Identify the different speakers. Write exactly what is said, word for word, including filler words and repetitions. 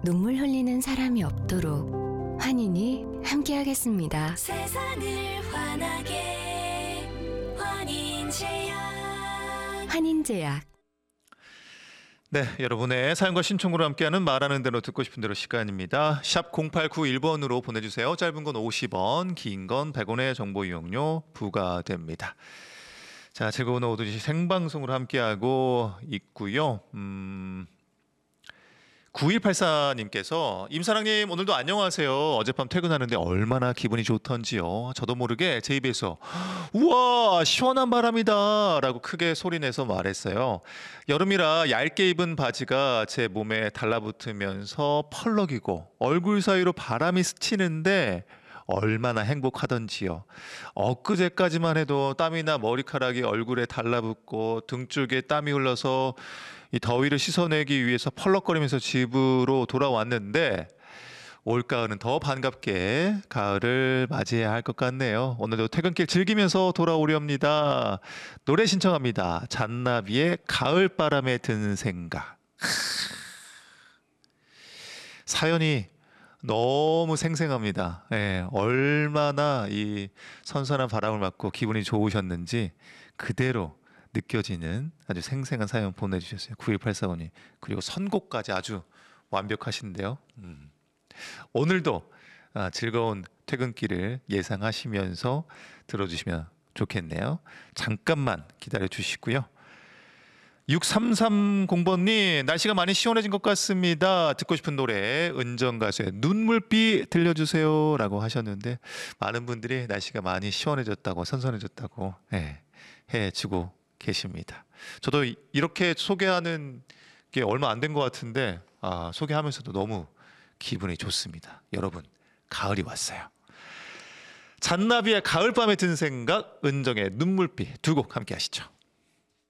Speaker 1: 눈물 흘리는 사람이 없도록 환인이 함께하겠습니다.
Speaker 2: 세상을 환하게 환인제약.
Speaker 1: 환인제약.
Speaker 3: 네, 여러분의 사연과 신청으로 함께하는 말하는 대로 듣고 싶은 대로 시간입니다. 샵 공팔구일 번으로 보내주세요. 짧은 건 오십 원, 긴 건 백 원의 정보 이용료 부과됩니다. 자, 즐거운 오후 두 시 생방송으로 함께하고 있고요. 음... 구일팔사 님께서 임사랑님 오늘도 안녕하세요. 어젯밤 퇴근하는데 얼마나 기분이 좋던지요. 저도 모르게 제 입에서 우와 시원한 바람이다 라고 크게 소리내서 말했어요. 여름이라 얇게 입은 바지가 제 몸에 달라붙으면서 펄럭이고 얼굴 사이로 바람이 스치는데 얼마나 행복하던지요. 엊그제까지만 해도 땀이나 머리카락이 얼굴에 달라붙고 등 쪽에 땀이 흘러서 이 더위를 씻어내기 위해서 펄럭거리면서 집으로 돌아왔는데 올가을은 더 반갑게 가을을 맞이해야 할 것 같네요. 오늘도 퇴근길 즐기면서 돌아오렵니다. 노래 신청합니다. 잔나비의 가을바람에 든 생각. 사연이 너무 생생합니다. 예, 얼마나 이 선선한 바람을 맞고 기분이 좋으셨는지 그대로 느껴지는 아주 생생한 사연 보내주셨어요. 구일팔사 님. 그리고 선곡까지 아주 완벽하신데요. 음. 오늘도 아, 즐거운 퇴근길을 예상하시면서 들어주시면 좋겠네요. 잠깐만 기다려 주시고요. 육삼삼공 번님 날씨가 많이 시원해진 것 같습니다. 듣고 싶은 노래 은정가수의 눈물비 들려주세요 라고 하셨는데 많은 분들이 날씨가 많이 시원해졌다고 선선해졌다고 예, 해주고 계십니다. 저도 이렇게 소개하는 게 얼마 안 된 것 같은데 아, 소개하면서도 너무 기분이 좋습니다. 여러분 가을이 왔어요. 잔나비의 가을밤에 든 생각, 은정의 눈물비 두 곡 함께 하시죠.